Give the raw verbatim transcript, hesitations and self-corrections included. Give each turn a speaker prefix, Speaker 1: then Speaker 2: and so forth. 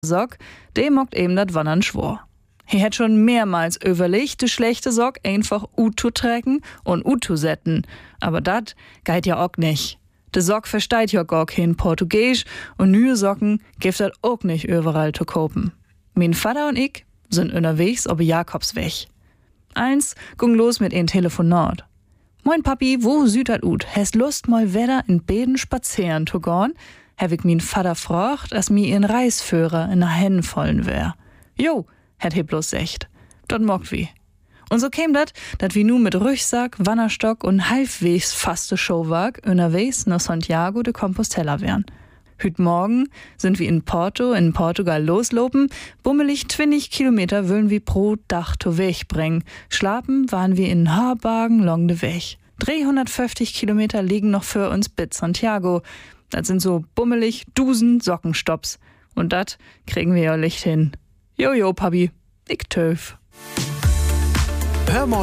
Speaker 1: Sock, de mockt eben dat Wandern schwor. He hätt schon mehrmals überlegt, de schlechte Sock einfach utzutragen und utzusetten. Aber dat geht ja auch nicht. De Sock versteht ja gar kein Portugiesisch und neue Socken gibt dat auch nicht überall zu kopen. Mein Vater und ich sind unterwegs ob Jakobsweg. Eins ging los mit ein Telefonat. Moin Papi, wo süd dat ut? Hast Lust mal wieder in Beden spazieren zu gehen? Hab ich min Vater frocht, as mi in Reisführer in der Hennen vollen wär. Jo, hätt he bloß secht. Dort mockt wie. Und so käm dat, dat wie nu mit Rüchsack, Wannerstock und halbwegs faste Showwag unterwegs nach Santiago de Compostela wären. Hüt morgen sind wir in Porto, in Portugal loslopen, bummelig zwanzig Kilometer wollen wir pro Dach to Weg bringen. Schlapen waren wir in Haarbagen long de Weg. dreihundertfünfzig Kilometer liegen noch für uns bis Santiago. Das sind so bummelig Dusen Sockenstopps. Und dat kriegen wir ja Licht hin. Jojo, Papi, ich töf.
Speaker 2: Hör mal